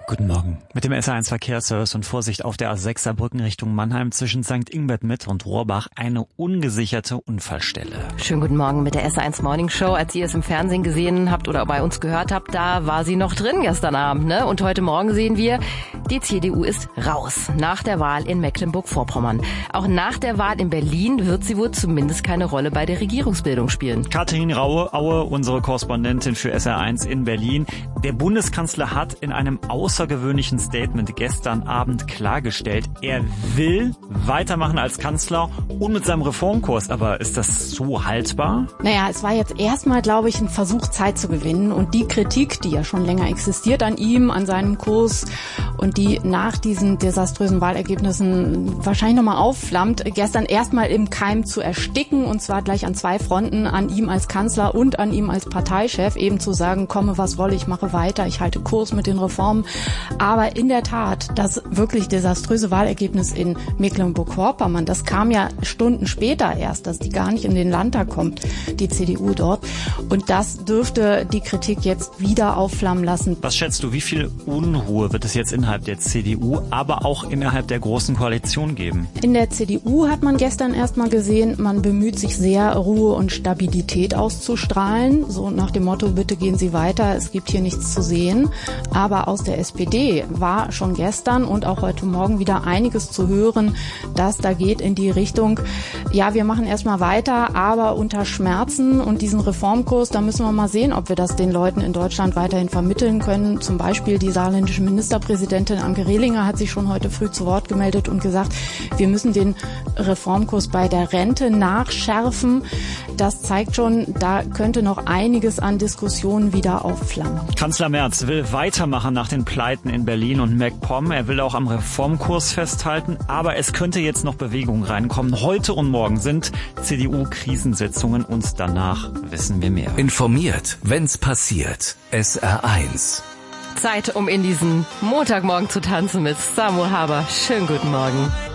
Guten Morgen. Mit dem SR1 Verkehrsservice und Vorsicht auf der A6 Saarbrücken Richtung Mannheim zwischen St. Ingbert Mitte und Rohrbach eine ungesicherte Unfallstelle. Schönen guten Morgen mit der SR1 Morning Show. Als ihr es im Fernsehen gesehen habt oder bei uns gehört habt, da war sie noch drin gestern Abend, ne? Und heute Morgen sehen wir, die CDU ist raus nach der Wahl in Mecklenburg-Vorpommern. Auch nach der Wahl in Berlin wird sie wohl zumindest keine Rolle bei der Regierungsbildung spielen. Katrin Aue, unsere Korrespondentin für SR1 in Berlin. Der Bundeskanzler hat in einem außergewöhnlichen Statement gestern Abend klargestellt, er will weitermachen als Kanzler und mit seinem Reformkurs. Aber ist das so haltbar? Naja, es war jetzt erstmal, glaube ich, ein Versuch, Zeit zu gewinnen. Und die Kritik, die ja schon länger existiert an ihm, an seinem Kurs und die nach diesen desaströsen Wahlergebnissen wahrscheinlich nochmal aufflammt, gestern erstmal im Keim zu ersticken. Und zwar gleich an zwei Fronten, an ihm als Kanzler und an ihm als Parteichef, eben zu sagen, komme was wolle, ich mache weiter, ich halte Kurs mit den Reformen. Aber in der Tat, das wirklich desaströse Wahlergebnis in Mecklenburg-Vorpommern, das kam ja Stunden später erst, dass die gar nicht in den Landtag kommt, die CDU dort. Und das dürfte die Kritik jetzt wieder aufflammen lassen. Was schätzt du, wie viel Unruhe wird es jetzt innerhalb der CDU, aber auch innerhalb der Großen Koalition geben? In der CDU hat man gestern erstmal gesehen, man bemüht sich sehr, Ruhe und Stabilität auszustrahlen. So nach dem Motto, bitte gehen Sie weiter, es gibt hier nichts zu sehen. Aber aus der SPD war schon gestern und auch heute Morgen wieder einiges zu hören, dass da geht in die Richtung, ja, wir machen erstmal weiter, aber unter Schmerzen und diesen Reformkurs, da müssen wir mal sehen, ob wir das den Leuten in Deutschland weiterhin vermitteln können. Zum Beispiel die saarländische Ministerpräsidentin Anke Rehlinger hat sich schon heute früh zu Wort gemeldet und gesagt, wir müssen den Reformkurs bei der Rente nachschärfen. Das zeigt schon, da könnte noch einiges an Diskussionen wieder aufflammen. Kanzler Merz will weitermachen nach den Pleiten in Berlin und MacPom. Er will auch am Reformkurs festhalten, aber es könnte jetzt noch Bewegung reinkommen. Heute und morgen sind CDU-Krisensitzungen und danach wissen wir mehr. Informiert, wenn's passiert. SR1. Zeit, um in diesen Montagmorgen zu tanzen mit Samu Haber. Schönen guten Morgen.